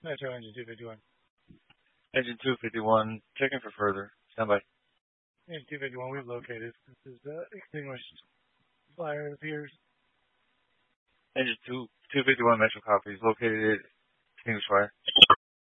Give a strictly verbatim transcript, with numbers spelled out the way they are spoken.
Metro Engine two fifty-one. Engine two fifty-one, checking for further. Stand by. Engine two fifty-one, we've located. This is uh, extinguished. Fire appears. Engine two, 251 Metro copies. Located at extinguished fire.